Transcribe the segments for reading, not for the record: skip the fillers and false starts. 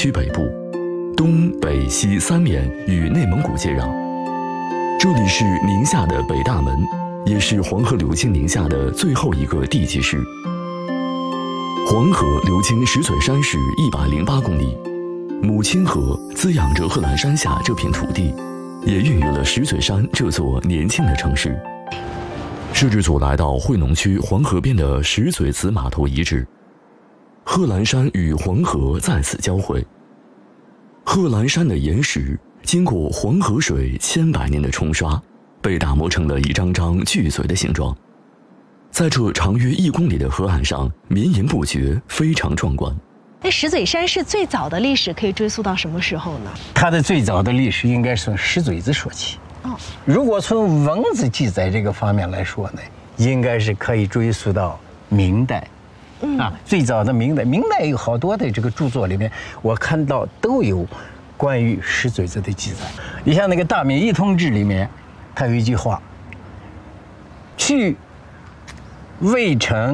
区北部，东北西三面与内蒙古接壤。这里是宁夏的北大门，也是黄河流经宁夏的最后一个地级市。黄河流经石嘴山市108公里，母亲河滋养着贺兰山下这片土地，也孕育了石嘴山这座年轻的城市。摄制组来到惠农区黄河边的石嘴子码头遗址，贺兰山与黄河在此交汇。贺兰山的岩石经过黄河水千百年的冲刷，被打磨成了一张张巨嘴的形状，在这长约1公里的河岸上绵延不绝，非常壮观。 那石嘴山是最早的历史可以追溯到什么时候呢？ 它的最早的历史应该是从石嘴子说起。如果从文字记载这个方面来说呢，应该是可以追溯到明代。最早的明代有好多的这个著作里面，我看到都有关于石嘴子的记载。你像那个《大明一通志》里面，它有一句话：“去渭城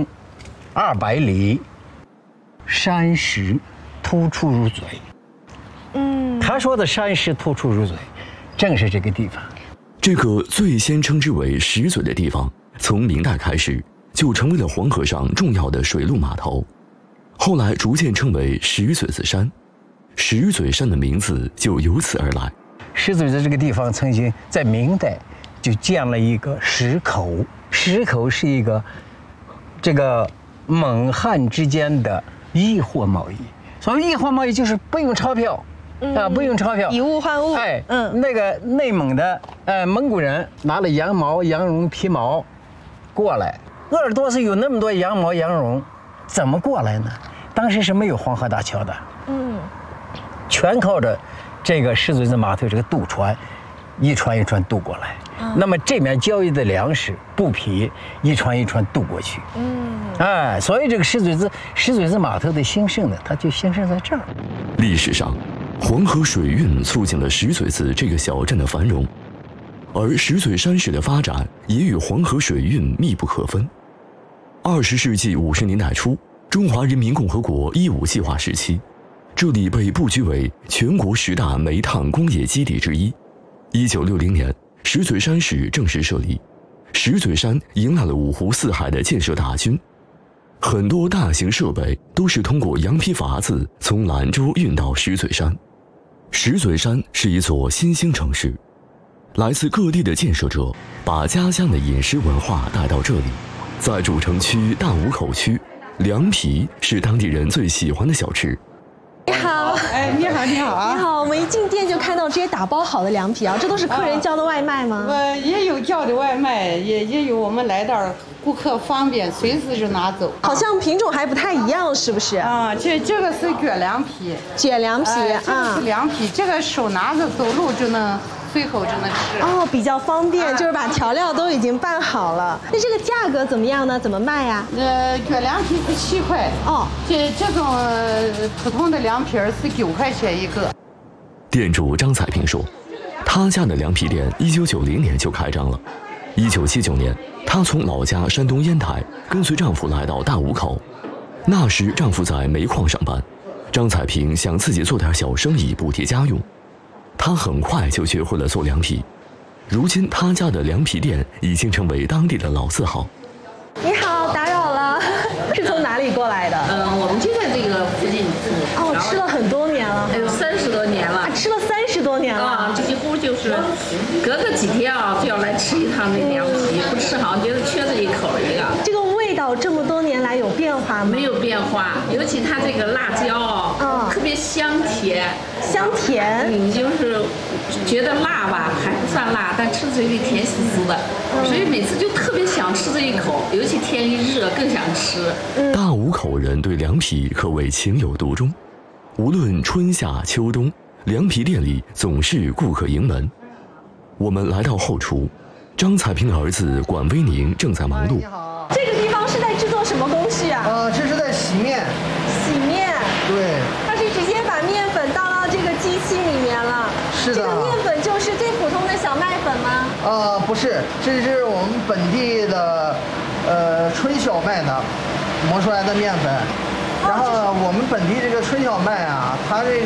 200里，山石突出入嘴。”他说的山石突出入嘴，正是这个地方。 这个最先称之为石嘴的地方，从明代开始就成为了黄河上重要的水陆码头，后来逐渐称为石嘴子山，石嘴山的名字就由此而来。 石嘴子这个地方曾经在明代就建了一个石口，石口是一个这个蒙汉之间的易货贸易。所谓易货贸易就是不用钞票。不用钞票， 以物换物。 那个内蒙的蒙古人拿了羊毛、羊绒、皮毛过来，鄂尔多斯有那么多羊毛、羊绒，怎么过来呢？当时是没有黄河大桥的，全靠着这个石嘴子码头这个渡船，一船一船渡过来。那么这面交易的粮食、布匹，一船一船渡过去。所以这个石嘴子码头的兴盛呢，它就兴盛在这儿。 历史上，黄河水运促进了石嘴子这个小镇的繁荣，而石嘴山市的发展也与黄河水运密不可分。20世纪50年代初，中华人民共和国15计划时期，这里被布局为全国10大煤炭工业基地之一。1960年，石嘴山市正式设立，石嘴山迎来了5湖4海的建设大军。很多大型设备都是通过羊皮筏子从兰州运到石嘴山。石嘴山是一座新兴城市，来自各地的建设者把家乡的饮食文化带到这里。在主城区大沽口区，凉皮是当地人最喜欢的小吃。 你好， 你好，你好啊！ 你好，我们一进店就看到这些打包好的凉皮啊，这都是客人叫的外卖吗？ 也有叫的外卖，也有我们来这儿顾客方便随时就拿走。 好像品种还不太一样，是不是？ 这个是卷凉皮， 卷凉皮这个是凉皮，这个手拿着走路就能。随口就能吃比较方便，就是把调料都已经拌好了。那这个价格怎么样呢？怎么卖呀？ 卷凉皮是7块这种普通的凉皮是9块钱一个。 店主张彩萍说，他家的凉皮店1990年就开张了。1979年，她从老家山东烟台跟随丈夫来到大沽口，那时丈夫在煤矿上班，张彩萍想自己做点小生意补贴家用。他很快就学会了做凉皮，如今他家的凉皮店已经成为当地的老字号。 你好，打扰了，是从哪里过来的？ 我们就在这个附近住。 吃了很多年了。 有30多年了。 吃了30多年了。 几乎就是隔个几天就要来吃一趟那凉皮，不吃好像觉得缺这一口一样。 这个味道这么多年来有变化吗？ 没有变化，尤其它这个辣椒特别香甜。 香甜， 你就是觉得辣吧，还不算辣，但吃嘴里甜丝丝的，所以每次就特别想吃这一口，尤其天一热更想吃。 大沽口人对凉皮可谓情有独钟，无论春夏秋冬，凉皮店里总是顾客盈门。我们来到后厨，张彩萍的儿子管威宁正在忙碌。 这个地方是在制作什么工序啊？ 这是在洗面。 洗面。 对。 它是直接把面粉倒到这个机器里面了。 是的。 这个面粉就是最普通的小麦粉吗？ 不是，这是我们本地的春小麦的磨出来的面粉。然后我们本地这个春小麦啊，它这个。